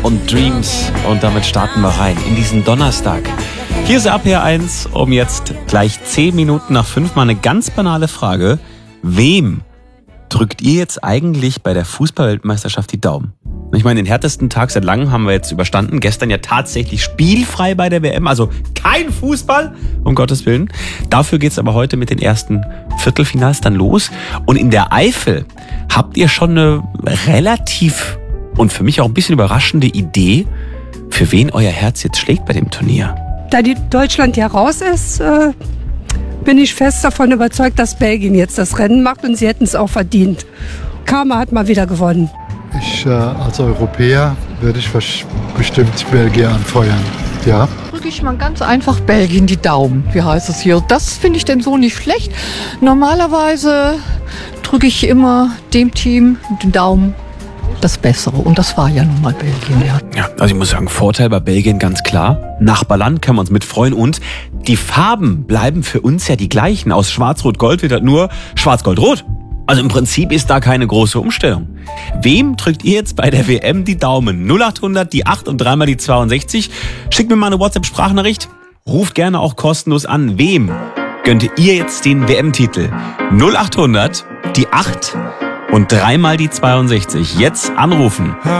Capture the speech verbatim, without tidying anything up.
und Dreams. Und damit starten wir rein in diesen Donnerstag. Hier ist R P R eins um jetzt gleich zehn Minuten nach fünf mal eine ganz banale Frage. Wem drückt ihr jetzt eigentlich bei der Fußball-Weltmeisterschaft die Daumen? Ich meine, den härtesten Tag seit langem haben wir jetzt überstanden. Gestern ja tatsächlich spielfrei bei der W M, also kein Fußball, um Gottes Willen. Dafür geht's aber heute mit den ersten Viertelfinals dann los. Und in der Eifel habt ihr schon eine relativ und für mich auch ein bisschen überraschende Idee, für wen euer Herz jetzt schlägt bei dem Turnier. Da die Deutschland ja raus ist, äh, bin ich fest davon überzeugt, dass Belgien jetzt das Rennen macht und sie hätten es auch verdient. Karma hat mal wieder gewonnen. Ich äh, als Europäer würde ich bestimmt Belgien anfeuern, ja. Drücke ich mal ganz einfach Belgien die Daumen, wie heißt es hier. Das finde ich denn so nicht schlecht. Normalerweise drücke ich immer dem Team den Daumen das Bessere. Und das war ja nun mal Belgien, ja. Ja, also ich muss sagen, Vorteil bei Belgien ganz klar. Nachbarland können wir uns mitfreuen. Und die Farben bleiben für uns ja die gleichen. Aus Schwarz-Rot-Gold wird halt nur Schwarz-Gold-Rot. Also im Prinzip ist da keine große Umstellung. Wem drückt ihr jetzt bei der W M die Daumen? null acht hundert, die acht und dreimal die zweiundsechzig. Schickt mir mal eine WhatsApp-Sprachnachricht. Ruft gerne auch kostenlos an. Wem gönnt ihr jetzt den W M-Titel? null acht hundert, die acht und dreimal die zweiundsechzig. Jetzt anrufen.